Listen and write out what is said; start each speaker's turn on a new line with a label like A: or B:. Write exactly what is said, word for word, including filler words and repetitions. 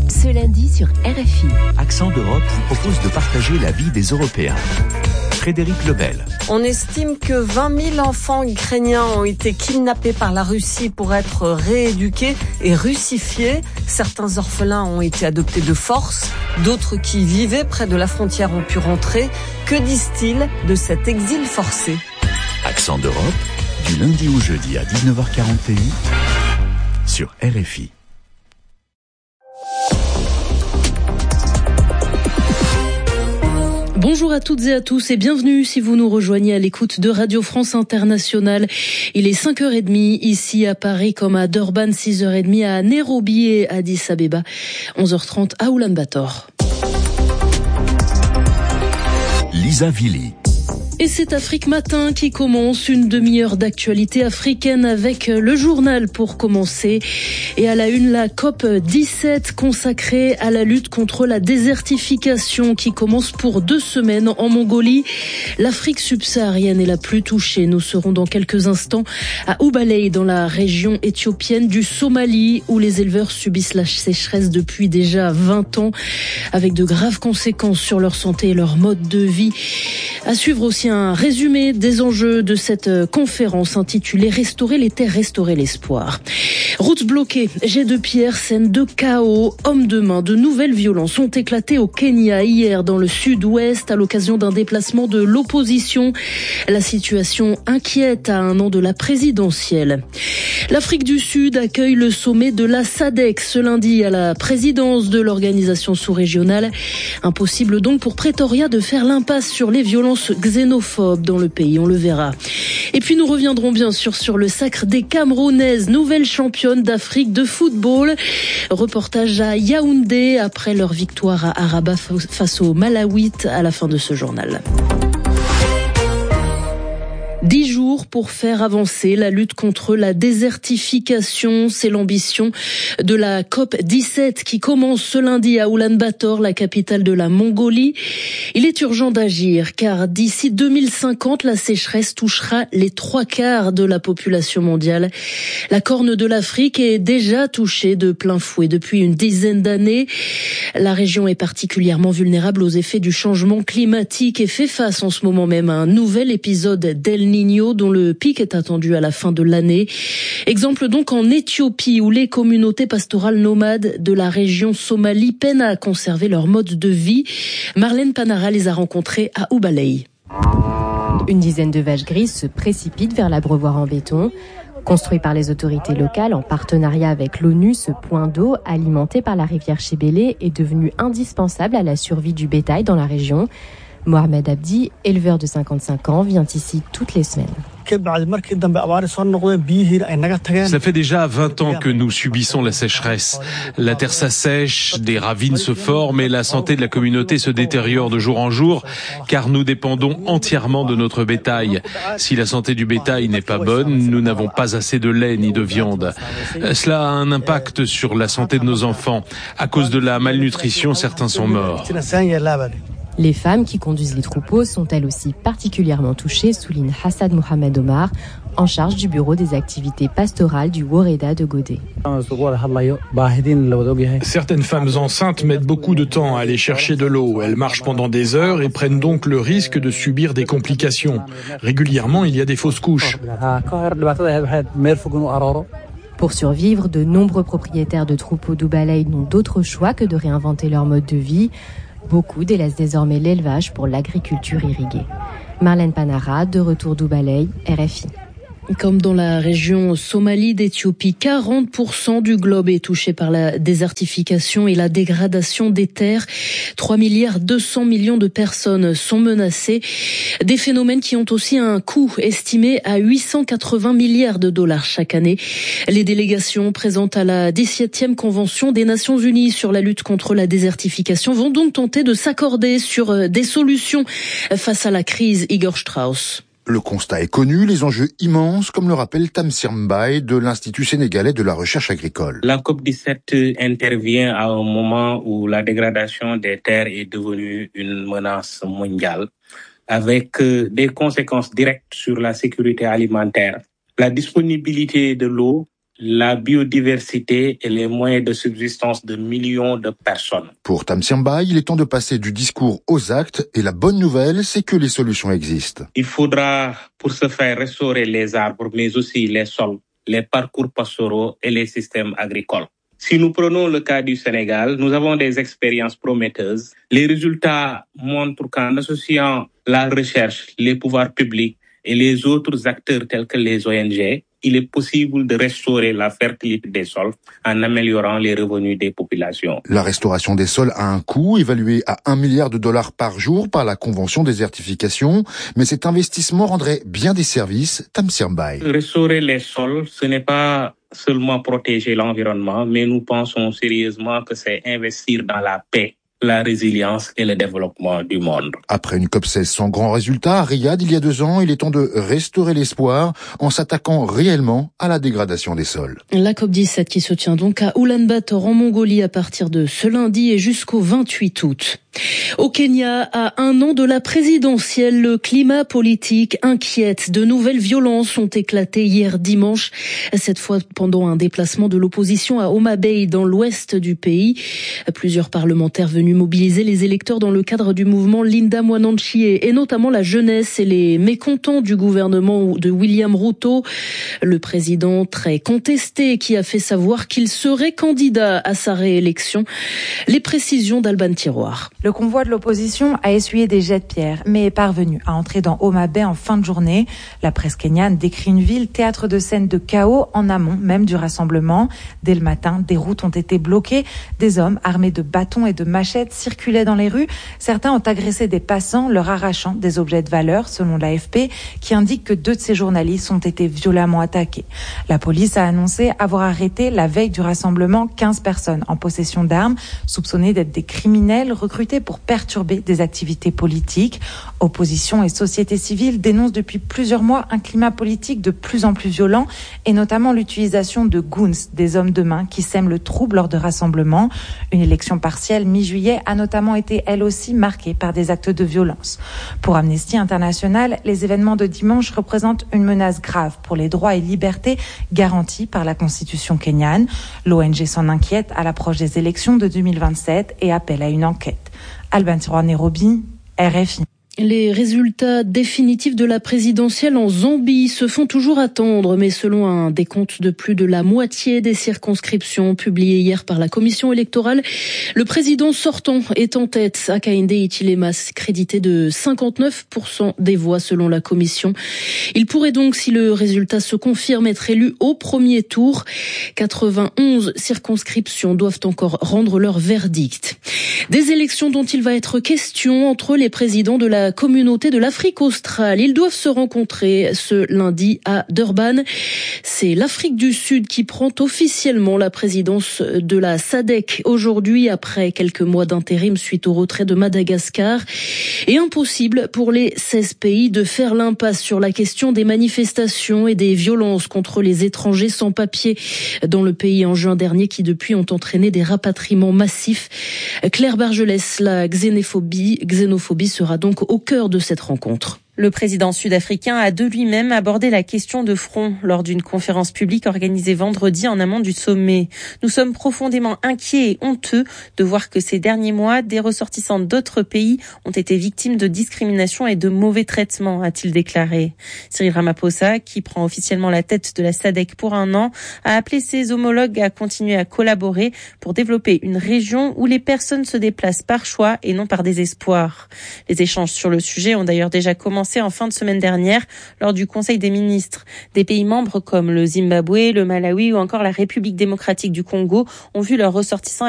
A: Ce lundi sur R F I.
B: Accent d'Europe vous propose de partager la vie des Européens. Frédéric Lebel.
C: On estime que vingt mille enfants ukrainiens ont été kidnappés par la Russie pour être rééduqués et russifiés. Certains orphelins ont été adoptés de force. D'autres qui vivaient près de la frontière ont pu rentrer. Que disent-ils de cet exil forcé ?
B: Accent d'Europe, du lundi au jeudi à dix-neuf heures quarante sur R F I.
D: Bonjour à toutes et à tous et bienvenue si vous nous rejoignez à l'écoute de Radio France Internationale. Il est cinq heures trente ici à Paris comme à Durban, six heures trente à Nairobi et Addis Abeba, onze heures trente à Ulaanbaatar.
B: Lisa Vili.
D: Et c'est Afrique Matin qui commence, une demi-heure d'actualité africaine avec le journal pour commencer. Et à la une, la COP dix-sept consacrée à la lutte contre la désertification qui commence pour deux semaines en Mongolie. L'Afrique subsaharienne est la plus touchée. Nous serons dans quelques instants à Ubalei, dans la région éthiopienne du Somalie, où les éleveurs subissent la sécheresse depuis déjà vingt ans, avec de graves conséquences sur leur santé et leur mode de vie. À suivre aussi un résumé des enjeux de cette conférence intitulée « Restaurer les terres, restaurer l'espoir ». Routes bloquées, jets de pierre, scènes de chaos, hommes de main, de nouvelles violences ont éclaté au Kenya hier dans le sud-ouest à l'occasion d'un déplacement de l'opposition. La situation inquiète à un an de la présidentielle. L'Afrique du Sud accueille le sommet de la S A D C ce lundi à la présidence de l'organisation sous-régionale. Impossible donc pour Pretoria de faire l'impasse sur les violences xénophobes dans le pays, on le verra. Et puis nous reviendrons bien sûr sur le sacre des Camerounaises, nouvelles championnes d'Afrique de football. Reportage à Yaoundé après leur victoire à Araba face au Malawites à la fin de ce journal. Dix jours pour faire avancer la lutte contre la désertification, c'est l'ambition de la COP dix-sept qui commence ce lundi à Ulaanbaatar, la capitale de la Mongolie. Il est urgent d'agir car d'ici deux mille cinquante, la sécheresse touchera les trois quarts de la population mondiale. La Corne de l'Afrique est déjà touchée de plein fouet depuis une dizaine d'années. La région est particulièrement vulnérable aux effets du changement climatique et fait face en ce moment même à un nouvel épisode d'El Niño dont le pic est attendu à la fin de l'année. Exemple donc en Éthiopie où les communautés pastorales nomades de la région Somalie peinent à conserver leur mode de vie. Marlène Panara les a rencontrés à Ubalei.
E: Une dizaine de vaches grises se précipitent vers l'abreuvoir en béton. Construit par les autorités locales en partenariat avec l'ONU, ce point d'eau alimenté par la rivière Chébélé est devenu indispensable à la survie du bétail dans la région. Mohamed Abdi, éleveur de cinquante-cinq ans, vient ici toutes les semaines.
F: Ça fait déjà vingt ans que nous subissons la sécheresse. La terre s'assèche, des ravines se forment et la santé de la communauté se détériore de jour en jour car nous dépendons entièrement de notre bétail. Si la santé du bétail n'est pas bonne, nous n'avons pas assez de lait ni de viande. Cela a un impact sur la santé de nos enfants. À cause de la malnutrition, certains sont morts.
E: Les femmes qui conduisent les troupeaux sont elles aussi particulièrement touchées, souligne Hassad Mohamed Omar, en charge du bureau des activités pastorales du Woreda de Godé.
G: Certaines femmes enceintes mettent beaucoup de temps à aller chercher de l'eau. Elles marchent pendant des heures et prennent donc le risque de subir des complications. Régulièrement, il y a des fausses couches.
E: Pour survivre, de nombreux propriétaires de troupeaux d'Ubalei n'ont d'autre choix que de réinventer leur mode de vie. Beaucoup délaissent désormais l'élevage pour l'agriculture irriguée. Marlène Panara, de retour d'Ubalei, R F I.
D: Comme dans la région Somalie d'Éthiopie, quarante pour cent du globe est touché par la désertification et la dégradation des terres. trois milliards deux cents millions de personnes sont menacées. Des phénomènes qui ont aussi un coût estimé à huit cent quatre-vingts milliards de dollars chaque année. Les délégations présentes à la dix-septième Convention des Nations Unies sur la lutte contre la désertification vont donc tenter de s'accorder sur des solutions face à la crise. Igor Strauss.
H: Le constat est connu, les enjeux immenses, comme le rappelle Tamsir Mbaye de l'Institut sénégalais de la recherche agricole.
I: La COP dix-sept intervient à un moment où la dégradation des terres est devenue une menace mondiale, avec des conséquences directes sur la sécurité alimentaire, la disponibilité de l'eau, la biodiversité et les moyens de subsistance de millions de personnes.
H: Pour Tamsir Mbaye, il est temps de passer du discours aux actes et la bonne nouvelle, c'est que les solutions existent.
I: Il faudra pour ce faire restaurer les arbres, mais aussi les sols, les parcours pastoraux et les systèmes agricoles. Si nous prenons le cas du Sénégal, nous avons des expériences prometteuses. Les résultats montrent qu'en associant la recherche, les pouvoirs publics et les autres acteurs tels que les O N G, il est possible de restaurer la fertilité des sols en améliorant les revenus des populations.
H: La restauration des sols a un coût évalué à un milliard de dollars par jour par la Convention désertification, mais cet investissement rendrait bien des services. Tamsir Mbaye.
I: Restaurer les sols, ce n'est pas seulement protéger l'environnement, mais nous pensons sérieusement que c'est investir dans la paix, la résilience et le développement du monde.
H: Après une COP seize sans grand résultat, à Riyad, il y a deux ans, il est temps de restaurer l'espoir en s'attaquant réellement à la dégradation des sols.
D: La COP dix-sept qui se tient donc à Oulan-Bator en Mongolie à partir de ce lundi et jusqu'au vingt-huit août. Au Kenya, à un an de la présidentielle, le climat politique inquiète. De nouvelles violences ont éclaté hier dimanche, cette fois pendant un déplacement de l'opposition à Homa Bay dans l'ouest du pays. Plusieurs parlementaires venus mobiliser les électeurs dans le cadre du mouvement Linda Mwananchi et notamment la jeunesse et les mécontents du gouvernement de William Ruto. Le président très contesté qui a fait savoir qu'il serait candidat à sa réélection. Les précisions d'Alban Tiroir.
J: Le convoi de l'opposition a essuyé des jets de pierre, mais est parvenu à entrer dans Homa Bay en fin de journée. La presse kenyane décrit une ville théâtre de scènes de chaos en amont même du rassemblement. Dès le matin, des routes ont été bloquées. Des hommes armés de bâtons et de machettes circulaient dans les rues. Certains ont agressé des passants, leur arrachant des objets de valeur, selon l'A F P, qui indique que deux de ces journalistes ont été violemment attaqués. La police a annoncé avoir arrêté la veille du rassemblement quinze personnes en possession d'armes, soupçonnées d'être des criminels recrutés pour perturber des activités politiques. Opposition et société civile dénoncent depuis plusieurs mois un climat politique de plus en plus violent et notamment l'utilisation de goons, des hommes de main qui sèment le trouble lors de rassemblements. Une élection partielle mi-juillet a notamment été elle aussi marquée par des actes de violence. Pour Amnesty International, les événements de dimanche représentent une menace grave pour les droits et libertés garantis par la Constitution kenyane. L'O N G s'en inquiète à l'approche des élections de deux mille vingt-sept et appelle à une enquête. Alban Tiroir, Nairobi, R F I.
D: Les résultats définitifs de la présidentielle en Zambie se font toujours attendre, mais selon un décompte de plus de la moitié des circonscriptions publié hier par la commission électorale, le président sortant est en tête, Hakainde Hichilema, crédité de cinquante-neuf pour cent des voix selon la commission. Il pourrait donc, si le résultat se confirme, être élu au premier tour. quatre-vingt-onze circonscriptions doivent encore rendre leur verdict. Des élections dont il va être question entre les présidents de la communauté de l'Afrique australe. Ils doivent se rencontrer ce lundi à Durban. C'est l'Afrique du Sud qui prend officiellement la présidence de la S A D C aujourd'hui, après quelques mois d'intérim suite au retrait de Madagascar. Et impossible pour les seize pays de faire l'impasse sur la question des manifestations et des violences contre les étrangers sans papier dans le pays en juin dernier, qui depuis ont entraîné des rapatriements massifs. Claire Bargelès, la xénophobie, xénophobie sera donc au cœur de cette rencontre.
K: Le président sud-africain a de lui-même abordé la question de front lors d'une conférence publique organisée vendredi en amont du sommet. Nous sommes profondément inquiets et honteux de voir que ces derniers mois, des ressortissants d'autres pays ont été victimes de discrimination et de mauvais traitements, a-t-il déclaré. Cyril Ramaphosa, qui prend officiellement la tête de la S A D C pour un an, a appelé ses homologues à continuer à collaborer pour développer une région où les personnes se déplacent par choix et non par désespoir. Les échanges sur le sujet ont d'ailleurs déjà commencé en fin de semaine dernière lors du Conseil des ministres. Des pays membres comme le Zimbabwe, le Malawi ou encore la République démocratique du Congo ont vu leurs ressortissants